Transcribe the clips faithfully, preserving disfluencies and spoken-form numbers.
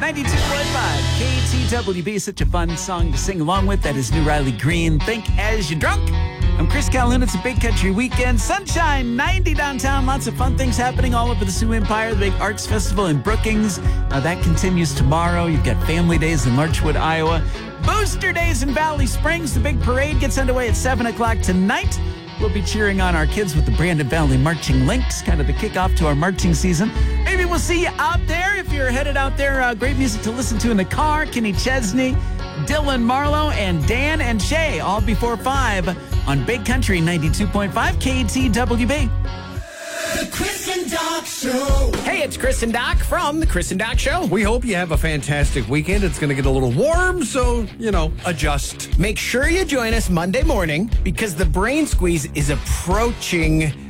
ninety-two point five K T W B. Such a fun song to sing along with. That is New Riley Green. Think as you're drunk. I'm Chris Calhoun. It's a big country weekend. Sunshine, ninety downtown. Lots of fun things happening all over the Sioux Empire. The big arts festival in Brookings. Uh, that continues tomorrow. You've got Family Days in Larchwood, Iowa. Booster Days in Valley Springs. The big parade gets underway at seven o'clock tonight. We'll be cheering on our kids with the Brandon Valley Marching Lynx, kind of the kickoff to our marching season. Maybe we'll see you out there if you're headed out there. Uh, great music to listen to in the car. Kenny Chesney, Dylan Marlowe, and Dan and Shay, all before five on Big Country ninety-two point five K T W B. The Chris and Doc Show. Hey, it's Chris and Doc from The Chris and Doc Show. We hope you have a fantastic weekend. It's going to get a little warm, so, you know, adjust. Make sure you join us Monday morning because the Brain Squeeze is approaching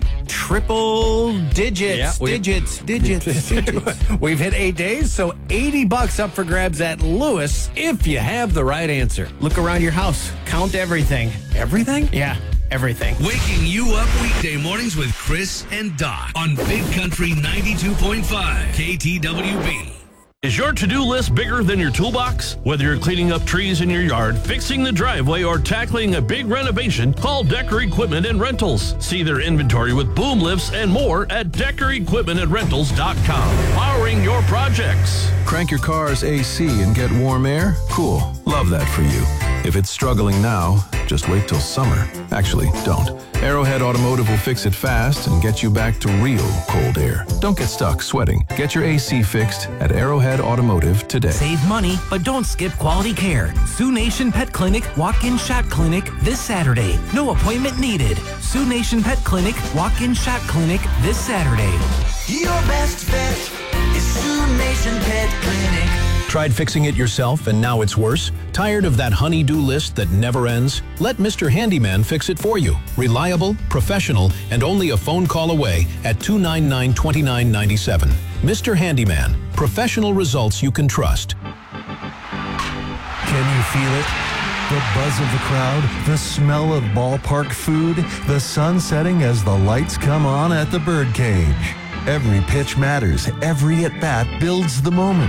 triple digits. Yeah, we- digits, digits, digits. We've hit eight days, so eighty bucks up for grabs at Lewis if you have the right answer. Look around your house. Count everything. Everything? Yeah, everything. Waking you up weekday mornings with Chris and Doc on Big Country ninety-two point five K T W B. Is your to-do list bigger than your toolbox? Whether you're cleaning up trees in your yard, fixing the driveway, or tackling a big renovation, call Decker Equipment and Rentals. See their inventory with boom lifts and more at decker equipment and rentals dot com. Powering your projects. Crank your car's A C and get warm air? Cool. Love that for you. If it's struggling now, just wait till summer. Actually, don't. Arrowhead Automotive will fix it fast and get you back to real cold air. Don't get stuck sweating. Get your A C fixed at Arrowhead Automotive today. Save money, but don't skip quality care. Sioux Nation Pet Clinic Walk-In Shot Clinic this Saturday. No appointment needed. Sioux Nation Pet Clinic Walk-In Shot Clinic this Saturday. Your best bet is Sioux Nation Pet Clinic. Tried fixing it yourself and now it's worse? Tired of that honey-do list that never ends? Let Mister Handyman fix it for you. Reliable, professional, and only a phone call away at two nine nine, two nine nine seven. Mister Handyman, professional results you can trust. Can you feel it? The buzz of the crowd, the smell of ballpark food, the sun setting as the lights come on at the birdcage. Every pitch matters. Every at-bat builds the moment.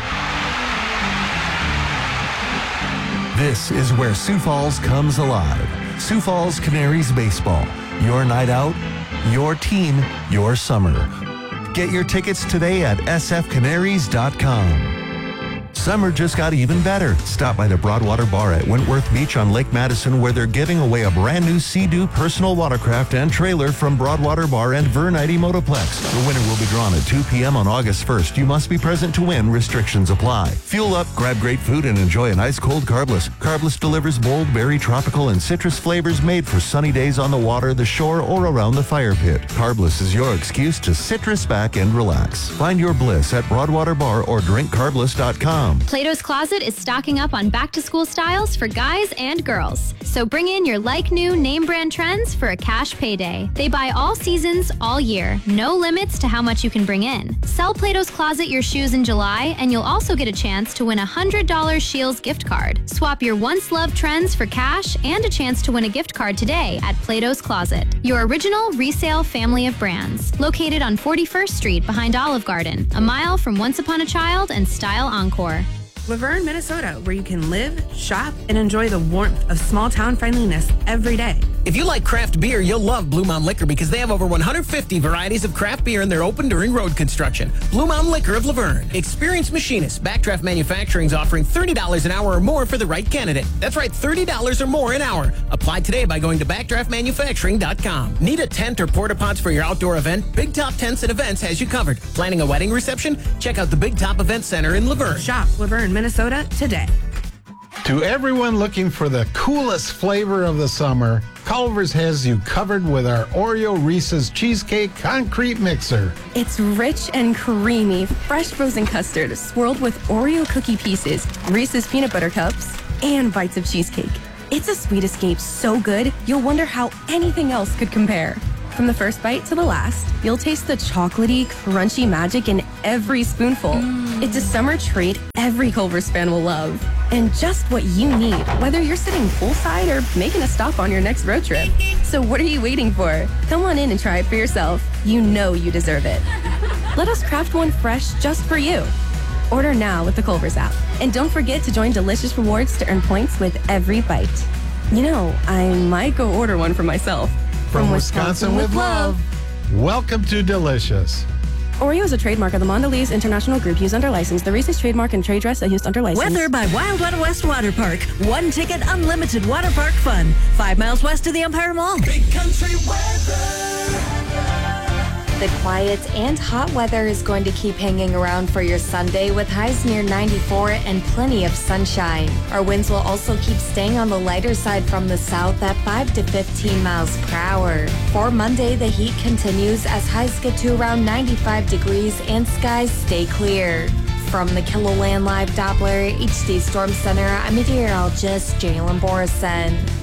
This is where Sioux Falls comes alive. Sioux Falls Canaries Baseball. Your night out, your team, your summer. Get your tickets today at s f canaries dot com. Summer just got even better. Stop by the Broadwater Bar at Wentworth Beach on Lake Madison, where they're giving away a brand new Sea-Doo personal watercraft and trailer from Broadwater Bar and Vernite Motoplex. The winner will be drawn at two p.m. on August first. You must be present to win. Restrictions apply. Fuel up, grab great food, and enjoy an ice-cold Carbless. Carbless delivers bold berry, tropical, and citrus flavors made for sunny days on the water, the shore, or around the fire pit. Carbless is your excuse to citrus back and relax. Find your bliss at Broadwater Bar or drink carbless dot com. Plato's Closet is stocking up on back-to-school styles for guys and girls. So bring in your like-new name-brand trends for a cash payday. They buy all seasons, all year. No limits to how much you can bring in. Sell Plato's Closet your shoes in July, and you'll also get a chance to win a one hundred dollars Scheels gift card. Swap your once-loved trends for cash and a chance to win a gift card today at Plato's Closet, your original resale family of brands. Located on forty-first Street behind Olive Garden, a mile from Once Upon a Child and Style Encore. Laverne, Minnesota, where you can live, shop, and enjoy the warmth of small-town friendliness every day. If you like craft beer, you'll love Blue Mountain Liquor because they have over one hundred fifty varieties of craft beer and they're open during road construction. Blue Mountain Liquor of Laverne. Experienced machinists. Backdraft Manufacturing is offering thirty dollars an hour or more for the right candidate. That's right, thirty dollars or more an hour. Apply today by going to backdraft manufacturing dot com. Need a tent or porta pots for your outdoor event? Big Top Tents and Events has you covered. Planning a wedding reception? Check out the Big Top Event Center in Laverne. Shop Laverne, Minnesota today. To everyone looking for the coolest flavor of the summer, Culver's has you covered with our Oreo Reese's Cheesecake Concrete Mixer. It's rich and creamy, fresh frozen custard swirled with Oreo cookie pieces, Reese's peanut butter cups, and bites of cheesecake. It's a sweet escape so good, you'll wonder how anything else could compare. From the first bite to the last, you'll taste the chocolatey, crunchy magic in every spoonful. Mm. It's a summer treat every Culver's fan will love. And just what you need, whether you're sitting poolside or making a stop on your next road trip. So what are you waiting for? Come on in and try it for yourself. You know you deserve it. Let us craft one fresh just for you. Order now with the Culver's app. And don't forget to join Delicious Rewards to earn points with every bite. You know, I might go order one for myself. From, From Wisconsin, Wisconsin with love. love. Welcome to Delicious. Oreo is a trademark of the Mondelez International Group used under license. The Reese's trademark and trade dress are used under license. Weather by Wild Wild West Water Park. One ticket, unlimited water park fun. Five miles west of the Empire Mall. Big country weather. The quiet and hot weather is going to keep hanging around for your Sunday with highs near ninety-four and plenty of sunshine. Our winds will also keep staying on the lighter side from the south at five to fifteen miles per hour. For Monday, the heat continues as highs get to around ninety-five degrees and skies stay clear. From the KiloLand Live Doppler H D Storm Center, I'm meteorologist Jalen Borison.